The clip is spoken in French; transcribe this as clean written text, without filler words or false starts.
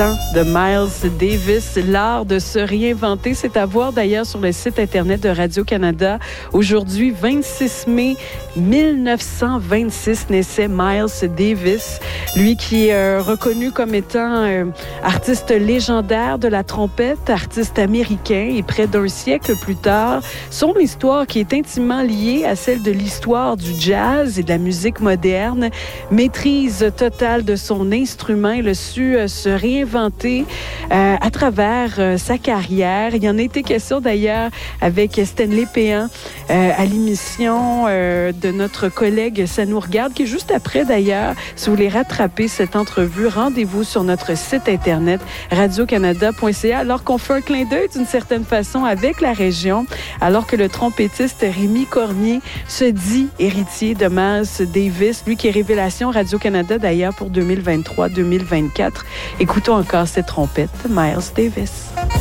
de Miles Davis, l'art de se réinventer. C'est à voir d'ailleurs sur le site Internet de Radio-Canada. Aujourd'hui, 26 mai 1926, naissait Miles Davis. Lui qui est reconnu comme étant artiste légendaire de la trompette, artiste américain. Et près d'un siècle plus tard, son histoire qui est intimement liée à celle de l'histoire du jazz et de la musique moderne. Maîtrise totale de son instrument, il a su se réinventer à travers sa carrière. Il y en a été question d'ailleurs avec Stanley Péan à l'émission de notre collègue Ça nous regarde, qui est juste après d'ailleurs. Si vous voulez rattraper cette entrevue, rendez-vous sur notre site Internet radiocanada.ca, alors qu'on fait un clin d'œil d'une certaine façon avec la région, alors que le trompettiste Rémi Cormier se dit héritier de Miles Davis, lui qui est révélation Radio-Canada d'ailleurs pour 2023-2024. Écoutons encore cette trompette, Miles Davis.